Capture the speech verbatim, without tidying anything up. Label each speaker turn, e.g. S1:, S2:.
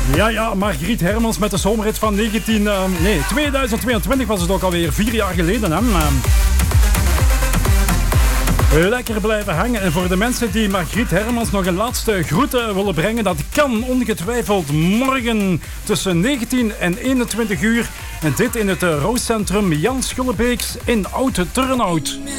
S1: Ja, ja, Margriet Hermans met de zomerrit van negentien... Uh, nee, tweeduizend tweeëntwintig was het ook alweer. Vier jaar geleden, hè. Uh, lekker blijven hangen. En voor de mensen die Margriet Hermans nog een laatste groeten willen brengen, dat kan ongetwijfeld morgen tussen negentien en eenentwintig uur. En dit in het Rooscentrum Jan Schullebeeks in Oud-Turnhout.